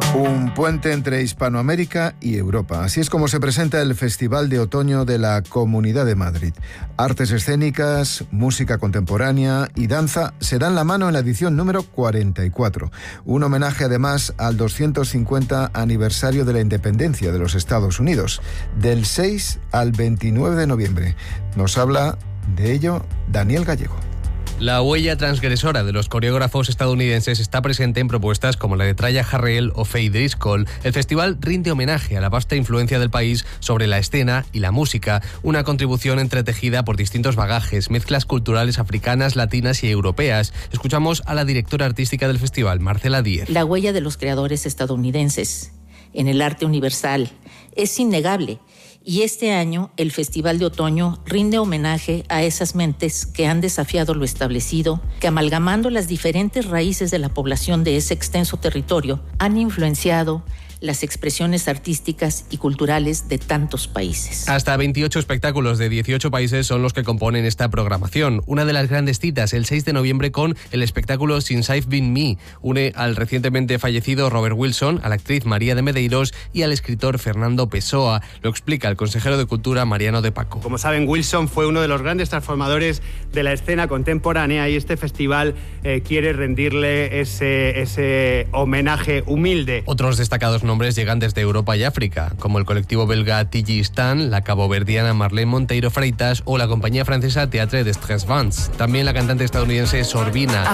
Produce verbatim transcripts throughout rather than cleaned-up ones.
Un puente entre Hispanoamérica y Europa. Así es como se presenta el Festival de Otoño de la Comunidad de Madrid. Artes escénicas, música contemporánea y danza se dan la mano en la edición número cuarenta y cuatro. Un homenaje además al doscientos cincuenta aniversario de la independencia de los Estados Unidos, del seis al veintinueve de noviembre. Nos habla de ello Daniel Gallego. La huella transgresora de los coreógrafos estadounidenses está presente en propuestas como la de Traya Harrell o Faye Driscoll. El festival rinde homenaje a la vasta influencia del país sobre la escena y la música, una contribución entretejida por distintos bagajes, mezclas culturales africanas, latinas y europeas. Escuchamos a la directora artística del festival, Marcela Díez. La huella de los creadores estadounidenses en el arte universal es innegable. Y este año, el Festival de Otoño rinde homenaje a esas mentes que han desafiado lo establecido, que amalgamando las diferentes raíces de la población de ese extenso territorio, han influenciado las expresiones artísticas y culturales de tantos países. Hasta veintiocho espectáculos de dieciocho países son los que componen esta programación. Una de las grandes citas, el seis de noviembre, con el espectáculo Since I've Been Me. Une al recientemente fallecido Robert Wilson, a la actriz María de Medeiros y al escritor Fernando Pessoa. Lo explica el consejero de Cultura, Mariano de Paco. Como saben, Wilson fue uno de los grandes transformadores de la escena contemporánea y este festival eh, quiere rendirle ese, ese homenaje humilde. Otros destacados nombres llegan desde Europa y África, como el colectivo belga Tigi Stan, la caboverdiana Marlene Monteiro Freitas o la compañía francesa Théâtre des Tres Vents. También la cantante estadounidense Sorbina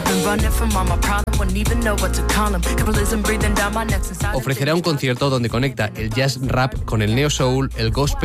ofrecerá un concierto donde conecta el jazz rap con el neo soul, el gospel